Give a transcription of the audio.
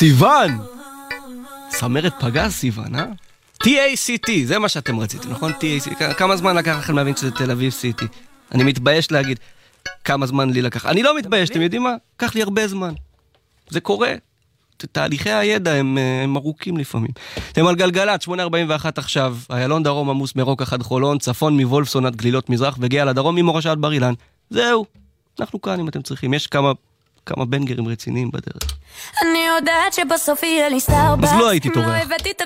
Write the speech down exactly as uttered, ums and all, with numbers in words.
סיוון! סמרת פגז סיוון, אה? טי איי סי טי, זה מה שאתם רציתם, נכון? טי איי סי טי. כמה זמן לקח לכם להבין שזה תל אביב סיטי? אני מתבייש להגיד כמה זמן לי לקח. אני לא מתבייש, אתם יודעים מה? קח לי הרבה זמן. זה קורה. תהליכי הידע הם, הם ארוכים לפעמים. אתם על גלגלת, שמונה ארבעים ואחת עכשיו, איילון דרום עמוס מרוקח עד חולון, צפון מוולפסון עד גלילות מזרח, וגאה לדרום ממורשה עד בר אילן. זהו, אנחנו כאן אם אתם צריכים. יש כמה, כמה בנגרים רציניים בדרך. אני יודעת שבסוף יהיה לי סטארבקס. אז לא הייתי תורח.